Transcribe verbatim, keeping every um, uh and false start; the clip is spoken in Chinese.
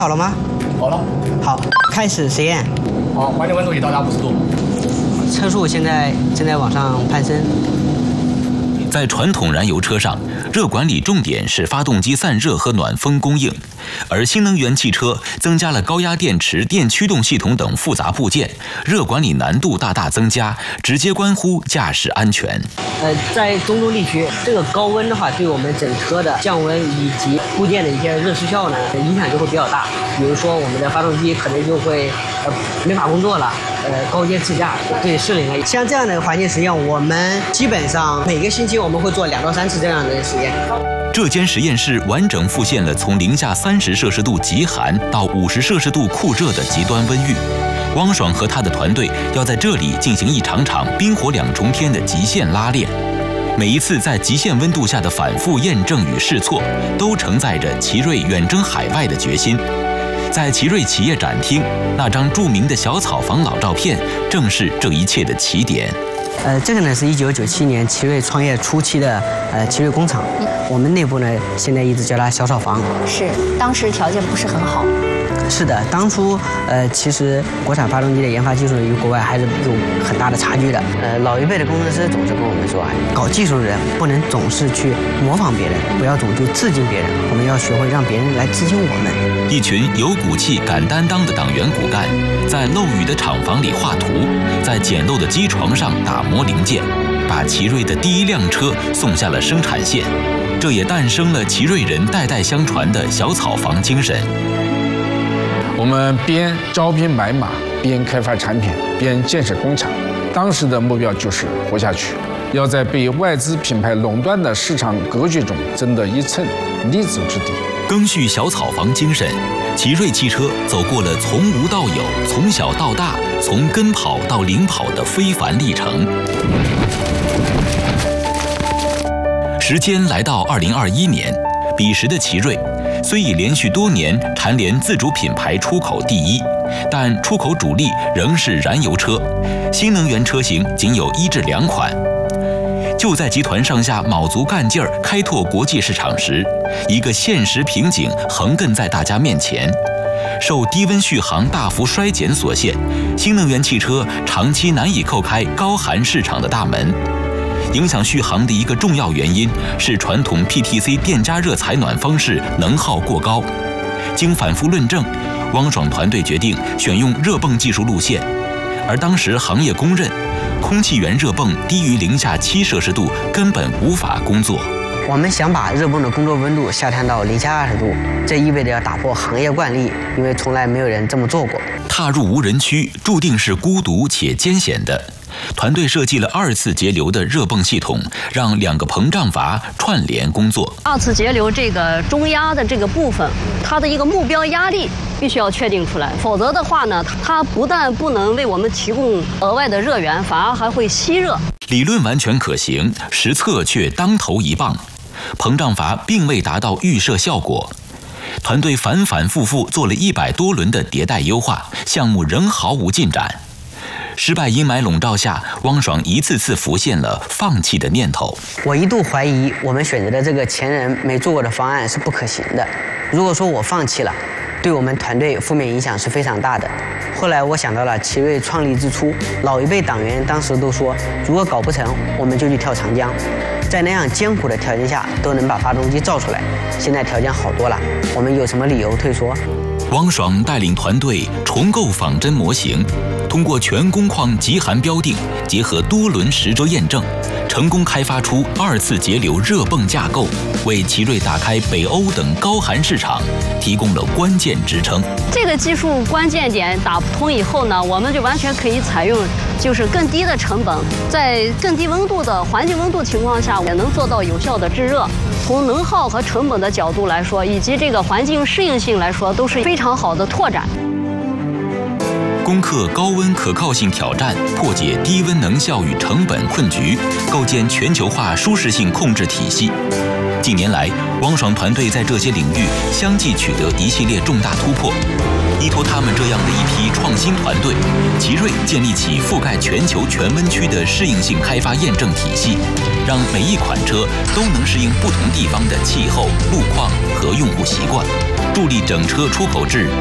好了吗？ 好了。 好，开始实验。 好，环境温度已到达五十度。 车速现在正在往上攀升。 在传统燃油车上，热管理重点是发动机散热和暖风供应，而新能源汽车增加了高压电池、电驱动系统等复杂部件，热管理难度大大增加，直接关乎驾驶安全。 呃，在中东地区，这个高温的话，对我们整车的降温以及部件的一些热失效呢，影响就会比较大。比如说，我们的发动机可能就会呃没法工作了，呃高阶自驾对适龄了。像这样的环境实验，我们基本上每个星期我们会做两到三次这样的实验。 这间实验室完整复现了从零下三十摄氏度极寒到五十摄氏度酷热的极端温域。汪爽和他的团队要在这里进行一场场冰火两重天的极限拉练。每一次在极限温度下的反复验证与试错，都承载着奇瑞远征海外的决心。在奇瑞企业展厅，那张著名的小草房老照片，正是这一切的起点。 呃，这个呢是一九九七年奇瑞创业初期的呃奇瑞工厂，我们内部呢现在一直叫它小草房。 是，当时条件不是很好。 是的，当初呃，其实国产发动机的研发技术与国外还是有很大的差距的。呃，老一辈的工程师总是跟我们说，搞技术的人不能总是去模仿别人，不要总去致敬别人，我们要学会让别人来致敬我们。 一群有骨气、敢担当的党员骨干，在漏雨的厂房里画图，在简陋的机床上打磨零件，把奇瑞的第一辆车送下了生产线。这也诞生了奇瑞人代代相传的小草房精神。 我们边招兵买马，边开发产品，边建设工厂。当时的目标就是活下去，要在被外资品牌垄断的市场格局中争得一寸立足之地。 赓续小草房精神，奇瑞汽车走过了从无到有、从小到大、从跟跑到领跑的非凡历程。时间来到二零二一年，彼时的奇瑞虽已连续多年蝉联自主品牌出口第一，但出口主力仍是燃油车，新能源车型仅有一至两款。就在集团上下卯足干劲儿开拓国际市场时，一个现实瓶颈横亘在大家面前。受低温续航大幅衰减所限，新能源汽车长期难以叩开高寒市场的大门。影响续航的一个重要原因是传统 P T C 电加热采暖方式能耗过高。经反复论证，汪爽团队决定选用热泵技术路线，而当时行业公认，空气源热泵低于零下七摄氏度根本无法工作。 我们想把热泵的工作温度下探到零下二十度，这意味着要打破行业惯例，因为从来没有人这么做过。 踏入无人区，注定是孤独且艰险的。团队设计了二次节流的热泵系统，让两个膨胀阀串联工作。 二次节流这个中压的这个部分，它的一个目标压力必须要确定出来，否则的话呢，它不但不能为我们提供额外的热源，反而还会吸热。 理论完全可行，实测却当头一棒，膨胀阀并未达到预设效果。团队反反复复做了一百多轮的迭代优化，项目仍毫无进展。失败阴霾笼罩下，汪爽一次次浮现了放弃的念头。 我一度怀疑我们选择的这个前人没做过的方案是不可行的。如果说我放弃了，对我们团队负面影响是非常大的。后来我想到了奇瑞创立之初，老一辈党员当时都说，如果搞不成，我们就去跳长江。在那样艰苦的条件下，都能把发动机造出来。现在条件好多了，我们有什么理由退缩？ 汪爽带领团队重构仿真模型，通过全工况极寒标定，结合多轮实车验证，成功开发出二次节流热泵架构，为奇瑞打开北欧等高寒市场提供了关键支撑。 这个技术关键点打通以后呢，我们就完全可以采用就是更低的成本，在更低温度的环境温度情况下，也能做到有效的制热。从能耗和成本的角度来说，以及这个环境适应性来说，都是非常好的拓展。 攻克高温可靠性挑战，破解低温能效与成本困局，构建全球化舒适性控制体系。 近年来，王爽团队在这些领域相继取得一系列重大突破。依托他们这样的一批创新团队，奇瑞建立起覆盖全球全温区的适应性开发验证体系，让每一款车都能适应不同地方的气候、路况和用户习惯，助力整车出口质